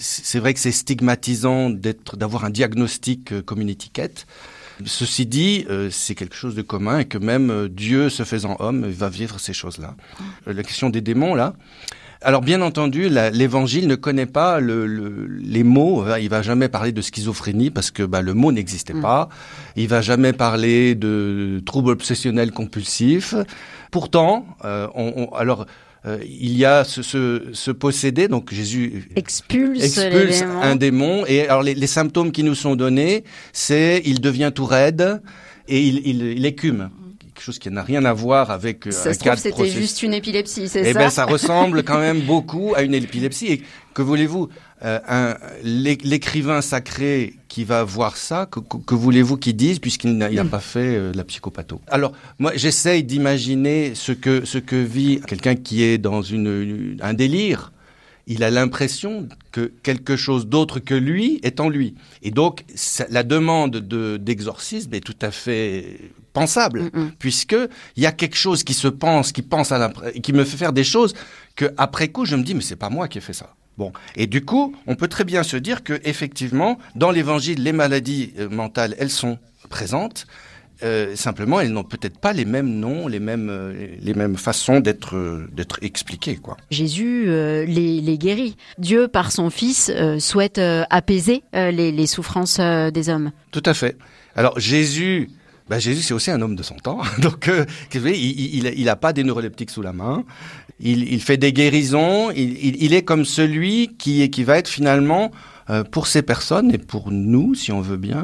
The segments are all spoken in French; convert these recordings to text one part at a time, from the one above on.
C'est vrai que c'est stigmatisant d'avoir un diagnostic comme une étiquette. Ceci dit, c'est quelque chose de commun et que même Dieu se faisant homme va vivre ces choses-là. La question des démons, là. Alors bien entendu, l'Évangile ne connaît pas les mots. Il va jamais parler de schizophrénie parce que le mot n'existait pas. Il va jamais parler de troubles obsessionnels compulsifs. Pourtant, il y a ce possédé, donc Jésus expulse un démon. Et alors les symptômes qui nous sont donnés, c'est il devient tout raide et il écume. Quelque chose qui n'a rien à voir avec un cas de c'était processus. Juste une épilepsie, c'est ça? Eh ben, ça ressemble quand même beaucoup à une épilepsie. Et que voulez-vous, l'écrivain sacré qui va voir ça, que voulez-vous qu'il dise puisqu'il n'a pas fait la psychopatho? Alors, moi, j'essaye d'imaginer ce que vit quelqu'un qui est dans un délire. Il a l'impression que quelque chose d'autre que lui est en lui. Et donc, la demande d'exorcisme est tout à fait pensable, puisque il y a quelque chose qui qui me fait faire des choses que après coup, je me dis, mais c'est pas moi qui ai fait ça. Bon. Et du coup, on peut très bien se dire que, effectivement, dans l'Évangile, les maladies mentales, elles sont présentes. Simplement, elles n'ont peut-être pas les mêmes noms, les mêmes façons d'être expliquées, quoi. Jésus les guérit. Dieu, par son Fils, souhaite apaiser les souffrances des hommes. Tout à fait. Alors Jésus, c'est aussi un homme de son temps. Donc, il a pas des neuroleptiques sous la main. Il fait des guérisons. Il est comme celui qui va être finalement pour ces personnes et pour nous, si on veut bien,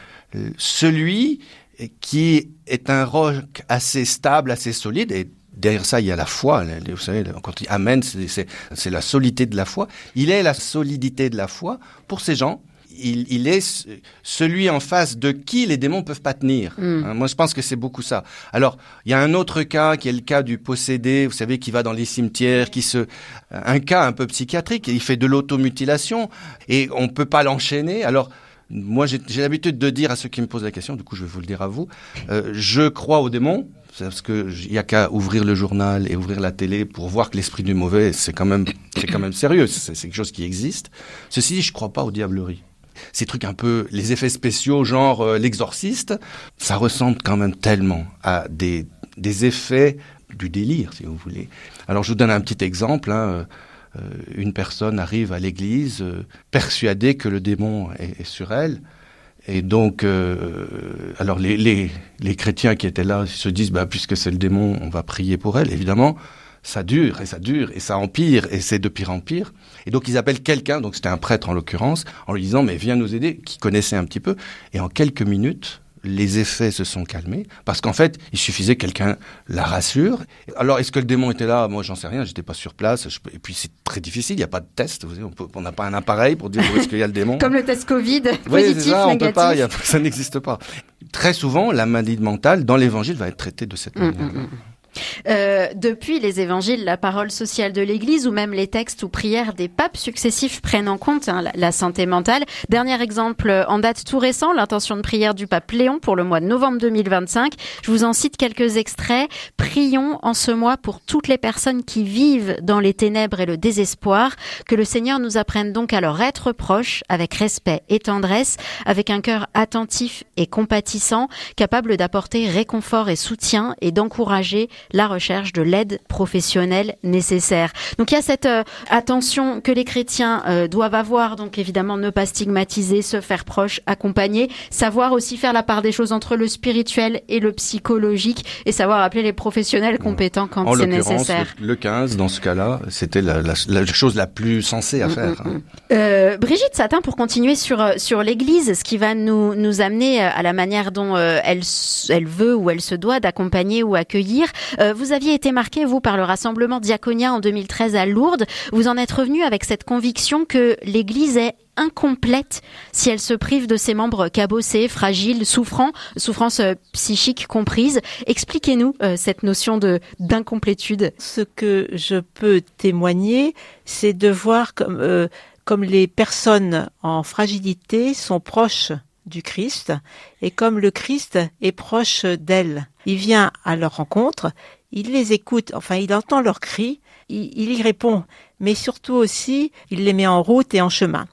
celui qui est un roc assez stable, assez solide, et derrière ça, il y a la foi. Vous savez, quand il Amen, c'est la solidité de la foi. Il est la solidité de la foi pour ces gens. Il est celui en face de qui les démons peuvent pas tenir. Moi, je pense que c'est beaucoup ça. Alors, il y a un autre cas qui est le cas du possédé, vous savez, qui va dans les cimetières, un cas un peu psychiatrique. Il fait de l'automutilation et on peut pas l'enchaîner. Alors, moi, j'ai l'habitude de dire à ceux qui me posent la question, du coup, je vais vous le dire à vous, je crois aux démons, parce que il y a qu'à ouvrir le journal et ouvrir la télé pour voir que l'esprit du mauvais, c'est quand même sérieux, c'est quelque chose qui existe. Ceci dit, je crois pas aux diableries. Ces trucs un peu, les effets spéciaux, genre l'exorciste, ça ressemble quand même tellement à des effets du délire, si vous voulez. Alors, je vous donne un petit exemple, une personne arrive à l'église persuadée que le démon est sur elle. Et donc, alors les chrétiens qui étaient là se disent, puisque c'est le démon, on va prier pour elle. Évidemment, ça dure, et ça empire, et c'est de pire en pire. Et donc, ils appellent quelqu'un, donc c'était un prêtre en l'occurrence, en lui disant, mais viens nous aider, qui connaissait un petit peu. Et en quelques minutes, les effets se sont calmés, parce qu'en fait, il suffisait que quelqu'un la rassure. Alors, est-ce que le démon était là? Moi, j'en sais rien, j'étais pas sur place. Et puis, c'est très difficile, il n'y a pas de test. On n'a pas un appareil pour dire où est-ce qu'il y a le démon. Comme le test Covid, oui, positif, c'est ça, négatif. On peut pas, ça n'existe pas. Très souvent, la maladie mentale, dans l'Évangile, va être traitée de cette manière. Depuis les évangiles, la parole sociale de l'Église ou même les textes ou prières des papes successifs prennent en compte la santé mentale. Dernier exemple en date tout récent, l'intention de prière du pape Léon pour le mois de novembre 2025. Je vous en cite quelques extraits. Prions en ce mois pour toutes les personnes qui vivent dans les ténèbres et le désespoir. Que le Seigneur nous apprenne donc à leur être proches avec respect et tendresse, avec un cœur attentif et compatissant, capable d'apporter réconfort et soutien et d'encourager la recherche de l'aide professionnelle nécessaire. Donc il y a cette attention que les chrétiens doivent avoir, donc évidemment ne pas stigmatiser, se faire proche, accompagner, savoir aussi faire la part des choses entre le spirituel et le psychologique et savoir appeler les professionnels compétents quand c'est nécessaire. Le 15, dans ce cas-là, c'était la chose la plus sensée à faire. Brigitte Satin, pour continuer sur l'Église, ce qui va nous amener à la manière dont elle veut ou elle se doit d'accompagner ou accueillir. Vous aviez été marqué, vous, par le rassemblement Diaconia en 2013 à Lourdes. Vous en êtes revenu avec cette conviction que l'Église est incomplète si elle se prive de ses membres cabossés, fragiles, souffrances psychiques comprises. Expliquez-nous cette notion d'incomplétude. Ce que je peux témoigner, c'est de voir comme les personnes en fragilité sont proches du Christ et comme le Christ est proche d'elles. Il vient à leur rencontre, il les écoute, il entend leurs cris, il y répond, mais surtout aussi, il les met en route et en chemin.